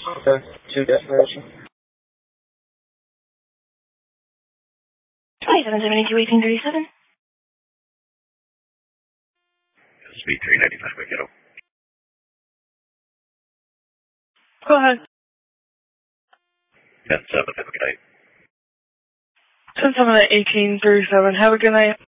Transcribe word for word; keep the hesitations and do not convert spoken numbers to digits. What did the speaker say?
Okay, to destination. twenty-seven seventy-two, eighteen thirty-seven. Speed three ninety-five, we get up. Go ahead. ten seven, have a good night. ten seven at eighteen thirty-seven. Have a good night.